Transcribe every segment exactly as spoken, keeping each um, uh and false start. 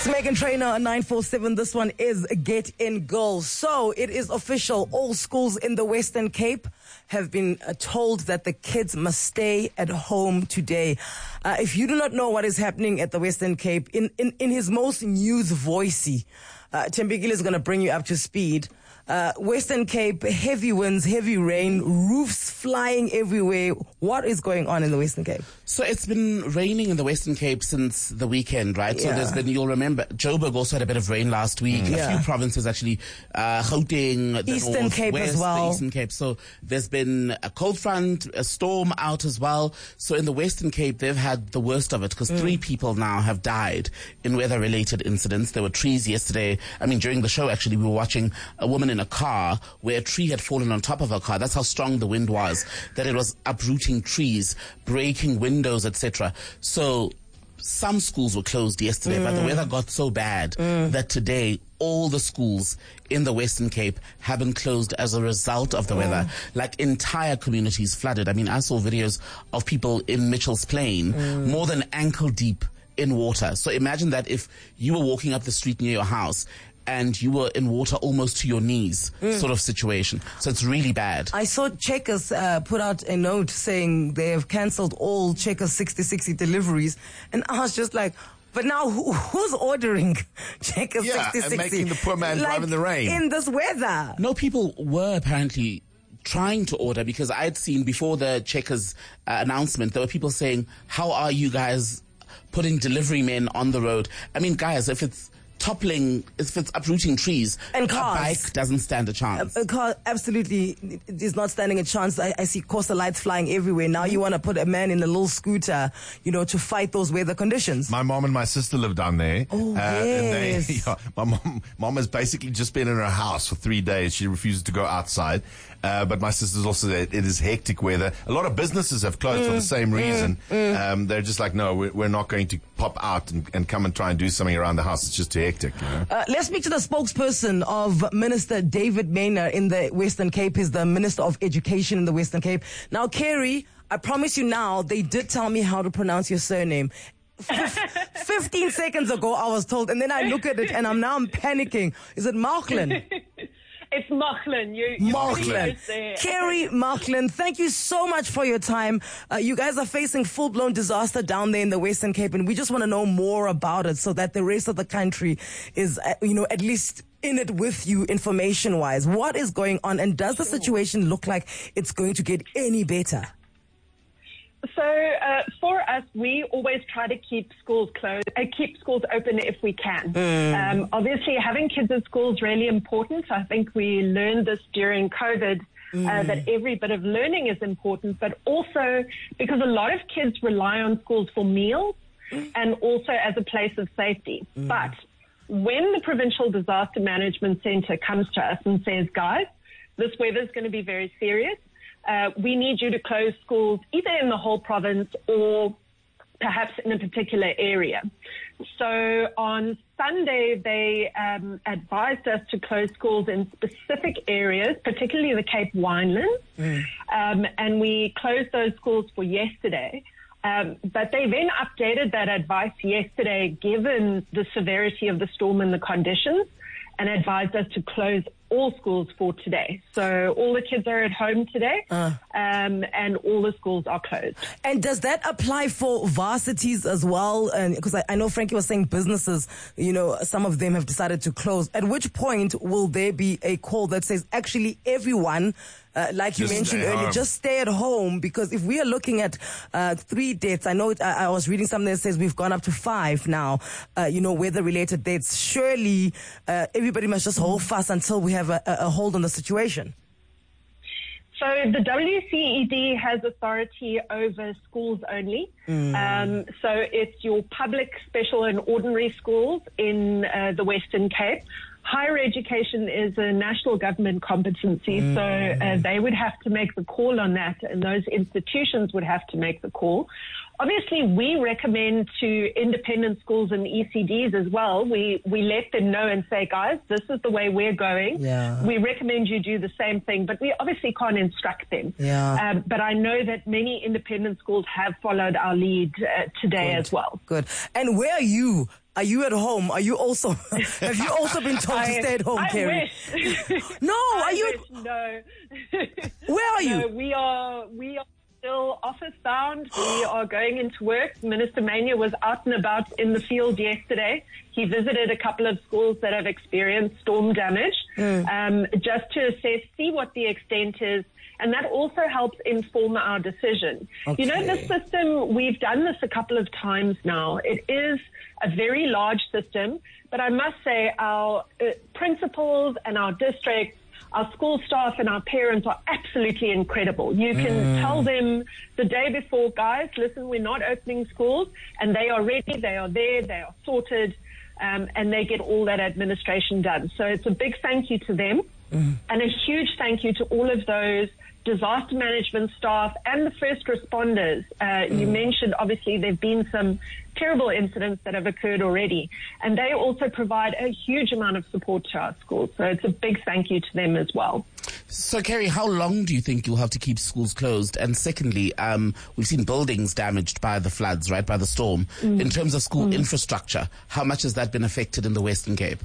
Megan Trainor, nine four seven. This one is Get In Girl. So it is official. All schools in the Western Cape have been uh, told that the kids must stay at home today. Uh, if you do not know what is happening at the Western Cape, in, in, in his most news voicey, uh, Tembekile is going to bring you up to speed. Uh, Western Cape, heavy winds, heavy rain, roofs flying everywhere. What is going on in the Western Cape? So it's been raining in the Western Cape since the weekend, right? Yeah. So there's been, you'll remember, Joburg also had a bit of rain last week. Mm. Yeah. A few provinces actually, uh, Gauteng, the Eastern North, Cape West, as well. The Eastern Cape. So there's been a cold front, a storm out as well. So in the Western Cape, they've had the worst of it because mm. three people now have died in weather-related incidents. There were trees yesterday. I mean, during the show, actually, we were watching a woman in a car where a tree had fallen on top of her car. That's how strong the wind was, that it was uprooting trees, breaking windows, et cetera. So some schools were closed yesterday, mm. but the weather got so bad mm. that today all the schools in the Western Cape have been closed as a result of the mm. weather. Like entire communities flooded. I mean, I saw videos of people in Mitchell's Plain, mm. more than ankle deep in water. So imagine that if you were walking up the street near your house and you were in water almost to your knees, mm. sort of situation. So it's really bad. I saw Checkers uh, put out a note saying they have cancelled all Checkers sixty sixty deliveries. And I was just like, but now who, who's ordering Checkers yeah, sixty sixty? And making the poor man like, drive in the rain. In this weather. No, people were apparently trying to order, because I had seen before the Checkers uh, announcement, there were people saying, how are you guys putting delivery men on the road? I mean, guys, if it's toppling, if it's uprooting trees, and cars, a bike doesn't stand a chance. A, a car absolutely is not standing a chance. I, I see coaster lights flying everywhere. Now you want to put a man in a little scooter, you know, to fight those weather conditions. My mom and my sister live down there. Oh, uh, yes. And they, yeah, my mom, mom has basically just been in her house for three days. She refuses to go outside. Uh, but my sister's also there. It is hectic weather. A lot of businesses have closed mm, for the same reason. Mm, mm. Um, they're just like, no, we're, we're not going to pop out and, and come and try and do something around the house. It's just too hectic. You know? uh, let's speak to the spokesperson of Minister David Maynard in the Western Cape. He's the Minister of Education in the Western Cape. Now, Kerry, I promise you now, they did tell me how to pronounce your surname. fifteen seconds ago, I was told, and then I look at it and I'm now I'm panicking. Is it Marklin? It's Marklin. You, you Marklin. Kerry Marklin, thank you so much for your time. Uh, you guys are facing full-blown disaster down there in the Western Cape, and we just want to know more about it so that the rest of the country is, uh, you know, at least in it with you information-wise. What is going on, and does the situation look like it's going to get any better? So uh, for us, we always try to keep schools closed, uh, keep schools open if we can. Mm. Um, obviously, having kids at school is really important. I think we learned this during COVID, mm. uh, that every bit of learning is important, but also because a lot of kids rely on schools for meals mm. and also as a place of safety. Mm. But when the Provincial Disaster Management Centre comes to us and says, guys, this weather is going to be very serious, Uh, we need you to close schools either in the whole province or perhaps in a particular area. So on Sunday, they um, advised us to close schools in specific areas, particularly the Cape Winelands, mm. um, and we closed those schools for yesterday. Um, but they then updated that advice yesterday, given the severity of the storm and the conditions, and advised us to close all schools for today. So all the kids are at home today, uh. um, and all the schools are closed. And does that apply for varsities as well? And because I, I know Frankie was saying businesses, you know, some of them have decided to close. At which point will there be a call that says, actually, everyone, uh, like just you mentioned earlier, home. just stay at home? Because if we are looking at uh, three deaths, I know it, I, I was reading something that says we've gone up to five now, uh, you know, weather-related deaths. Surely uh, everybody must just hold fast until we have a, a hold on the situation. So the W C E D has authority over schools only. Mm. Um, so it's your public, special and ordinary schools in uh, the Western Cape. Higher education is a national government competency, mm. so uh, they would have to make the call on that, and those institutions would have to make the call. obviously we recommend to independent schools and E C Ds as well. We we let them know and say, guys, this is the way we're going. Yeah. We recommend you do the same thing, but we obviously can't instruct them. Yeah. Um, but I know that many independent schools have followed our lead uh, today Good. as well. Good. And where are you? Are you at home? Are you also, have you also been told to I, stay at home, I Kerry? wish. No, I are you? wish, no. Where are you? No, we are, we are still office bound. We are going into work. Minister Mania was out and about in the field yesterday. He visited a couple of schools that have experienced storm damage, mm. um, just to assess, see what the extent is. And that also helps inform our decision. Okay. You know, this system, we've done this a couple of times now. It is a very large system, but I must say our uh, principals and our districts, our school staff and our parents are absolutely incredible. You can mm. tell them the day before, guys, listen, we're not opening schools, and they are ready, they are there, they are sorted, um, and they get all that administration done. So it's a big thank you to them, mm. and a huge thank you to all of those disaster management staff and the first responders. Uh, mm. You mentioned, obviously, there have been some terrible incidents that have occurred already, and they also provide a huge amount of support to our schools. So it's a big thank you to them as well. So, Kerry, how long do you think you'll have to keep schools closed? And secondly, um, we've seen buildings damaged by the floods, right, by the storm. Mm. In terms of school mm. infrastructure, how much has that been affected in the Western Cape?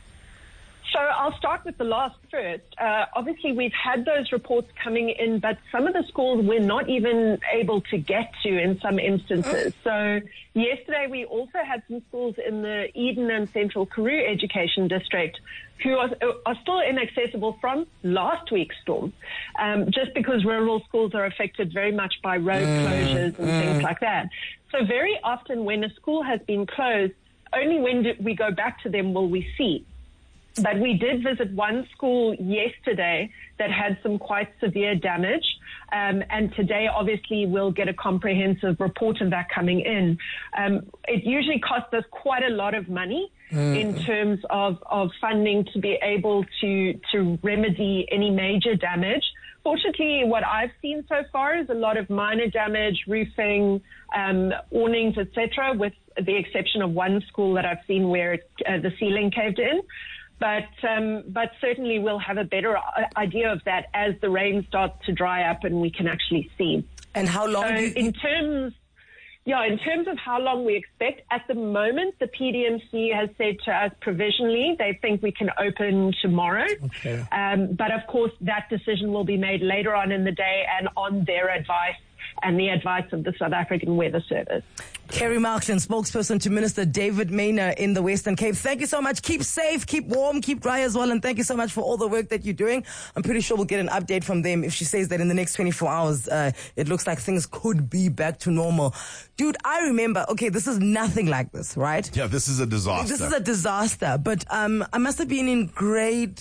So I'll start with the last first. Uh, obviously, we've had those reports coming in, but some of the schools we're not even able to get to in some instances. So yesterday, we also had some schools in the Eden and Central Karoo Education District who are, are still inaccessible from last week's storm, um, just because rural schools are affected very much by road mm, closures and mm. things like that. So very often when a school has been closed, only when do we go back to them will we see. But we did visit one school yesterday that had some quite severe damage. Um, and today, obviously, we'll get a comprehensive report of that coming in. Um, it usually costs us quite a lot of money mm. in terms of, of funding to be able to, to remedy any major damage. Fortunately, what I've seen so far is a lot of minor damage, roofing, um, awnings, et cetera, with the exception of one school that I've seen where it, uh, the ceiling caved in. But um, but certainly we'll have a better idea of that as the rain starts to dry up and we can actually see. And how long? So do you- in terms, yeah, in terms of how long we expect, at the moment the P D M C has said to us provisionally they think we can open tomorrow. Okay. Um, but of course that decision will be made later on in the day and on their advice and the advice of the South African Weather Service. Kerry Markland, spokesperson to Minister David Maynor in the Western Cape. Thank you so much. Keep safe, keep warm, keep dry as well. And thank you so much for all the work that you're doing. I'm pretty sure we'll get an update from them if she says that in the next twenty-four hours, uh, it looks like things could be back to normal. Dude, I remember, okay, this is nothing like this, right? Yeah, this is a disaster. This is a disaster. But um, I must have been in grade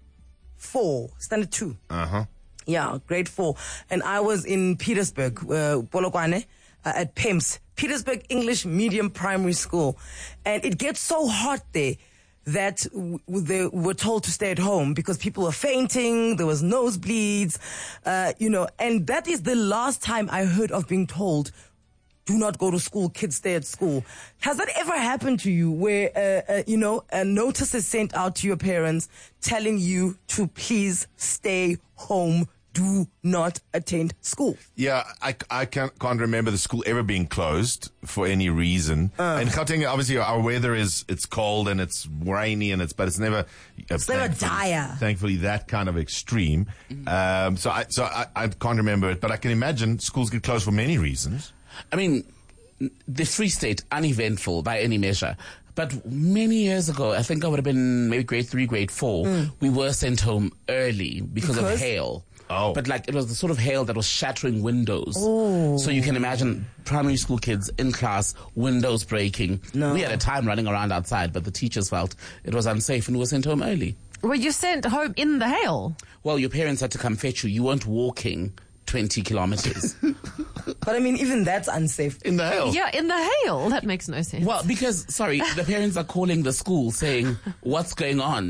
four, standard two. Uh-huh. Yeah, grade four. And I was in Petersburg, uh, Polokwane, uh, at P E M S, Petersburg English Medium Primary School. And it gets so hot there that w- they were told to stay at home because people were fainting, there was nosebleeds, uh, you know, and that is the last time I heard of being told, do not go to school, kids stay at school. Has that ever happened to you where, uh, uh, you know, a notice is sent out to your parents telling you to please stay home, do not attend school? Yeah, I, I can't, can't remember the school ever being closed for any reason. Uh. And Gauteng, obviously, our weather is, it's cold and it's rainy and it's, but it's never, uh, it's never dire. Thankfully, that kind of extreme. Mm. Um, so I, so I, I can't remember it, but I can imagine schools get closed for many reasons. I mean, the Free State, uneventful by any measure. But many years ago, I think I would have been maybe grade three, grade four, mm. we were sent home early because, because? of hail. Oh. But like it was the sort of hail that was shattering windows. Oh. So you can imagine primary school kids in class, windows breaking. No. We had a time running around outside, but the teachers felt it was unsafe and we were sent home early. Were you sent home in the hail? Well, your parents had to come fetch you. You weren't walking twenty kilometers. But I mean, even that's unsafe. In the hail. Yeah, in the hail. That makes no sense. Well, because, sorry, the parents are calling the school saying, what's going on?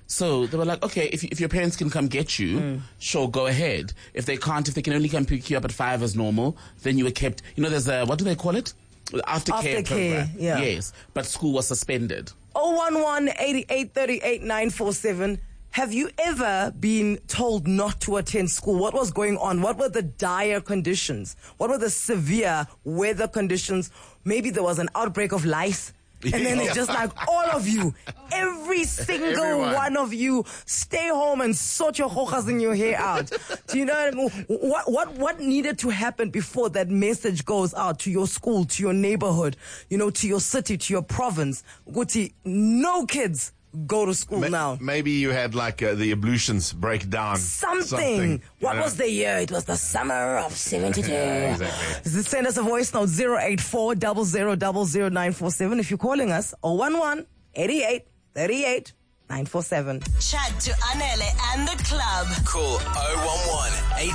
So they were like, okay, if if your parents can come get you, mm. sure, go ahead. If they can't, if they can only come pick you up at five as normal, then you were kept. You know, there's a, what do they call it? Aftercare Aftercare, program. yeah. Yes, but school was suspended. oh one one, eight eight three eight, nine four seven. Have you ever been told not to attend school? What was going on? What were the dire conditions? What were the severe weather conditions? Maybe there was an outbreak of lice. And then it's just like all of you, every single Everyone. one of you, stay home and sort your hojas and your hair out. Do you know what I mean? What, what, what needed to happen before that message goes out to your school, to your neighborhood, you know, to your city, to your province? Guti, no kids go to school Ma- now. Maybe you had like uh, the ablutions break down. Something. Something. What You know? was the year? It was the summer of seventy-two. Yeah, exactly. Just send us a voice note, zero eight four, zero zero zero zero nine four seven. If you're calling us, oh one one, eight eight three eight, nine four seven. Chat to Anele and the club. Call oh one one, eight